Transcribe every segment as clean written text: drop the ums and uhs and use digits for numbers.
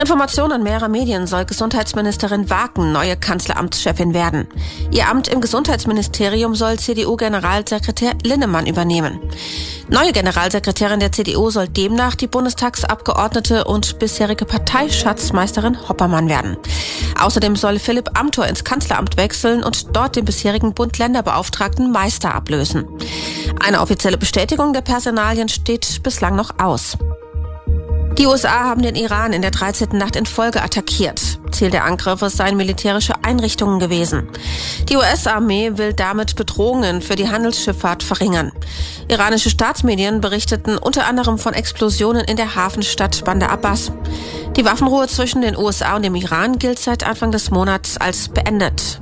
Informationen mehrerer Medien soll Gesundheitsministerin Waken neue Kanzleramtschefin werden. Ihr Amt im Gesundheitsministerium soll CDU-Generalsekretär Linnemann übernehmen. Neue Generalsekretärin der CDU soll demnach die Bundestagsabgeordnete und bisherige Parteischatzmeisterin Hoppermann werden. Außerdem soll Philipp Amthor ins Kanzleramt wechseln und dort den bisherigen Bund-Länder-Beauftragten Meister ablösen. Eine offizielle Bestätigung der Personalien steht bislang noch aus. Die USA haben den Iran in der 13. Nacht in Folge attackiert. Ziel der Angriffe seien militärische Einrichtungen gewesen. Die US-Armee will damit Bedrohungen für die Handelsschifffahrt verringern. Iranische Staatsmedien berichteten unter anderem von Explosionen in der Hafenstadt Bandar Abbas. Die Waffenruhe zwischen den USA und dem Iran gilt seit Anfang des Monats als beendet.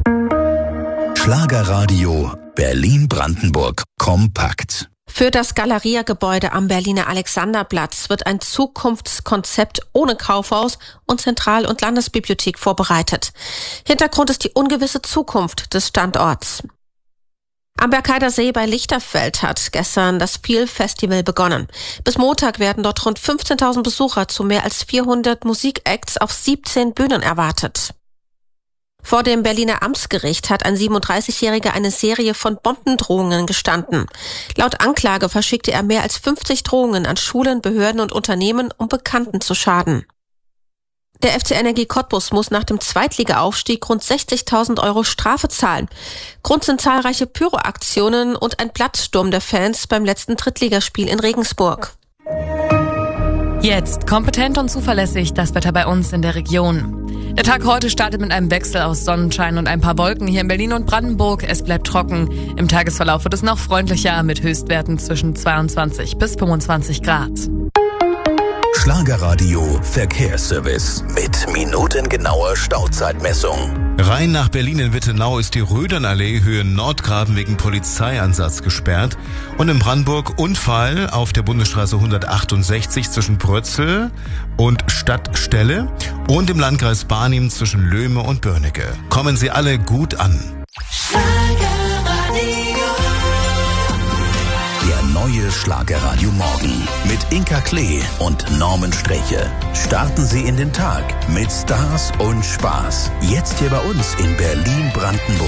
Schlagerradio Berlin-Brandenburg kompakt. Für das Galeria-Gebäude am Berliner Alexanderplatz wird ein Zukunftskonzept ohne Kaufhaus und Zentral- und Landesbibliothek vorbereitet. Hintergrund ist die ungewisse Zukunft des Standorts. Am Bergheider See bei Lichterfeld hat gestern das Feel-Festival begonnen. Bis Montag werden dort rund 15.000 Besucher zu mehr als 400 Musikacts auf 17 Bühnen erwartet. Vor dem Berliner Amtsgericht hat ein 37-Jähriger eine Serie von Bombendrohungen gestanden. Laut Anklage verschickte er mehr als 50 Drohungen an Schulen, Behörden und Unternehmen, um Bekannten zu schaden. Der FC Energie Cottbus muss nach dem Zweitligaaufstieg rund 60.000 € Strafe zahlen. Grund sind zahlreiche Pyroaktionen und ein Platzsturm der Fans beim letzten Drittligaspiel in Regensburg. Jetzt kompetent und zuverlässig das Wetter bei uns in der Region. Der Tag heute startet mit einem Wechsel aus Sonnenschein und ein paar Wolken hier in Berlin und Brandenburg. Es bleibt trocken. Im Tagesverlauf wird es noch freundlicher mit Höchstwerten zwischen 22 bis 25 Grad. Schlagerradio Verkehrsservice mit minutengenauer Stauzeitmessung. Rein nach Berlin in Wittenau ist die Rödernallee Höhe Nordgraben wegen Polizeieinsatz gesperrt. Und in Brandenburg Unfall auf der Bundesstraße 168 zwischen Brötzel und Stadtstelle und im Landkreis Barnim zwischen Löhme und Börnecke. Kommen Sie alle gut an. Der neue Schlagerradio Morgen mit Inka Klee und Norman Streche. Starten Sie in den Tag mit Stars und Spaß. Jetzt hier bei uns in Berlin-Brandenburg.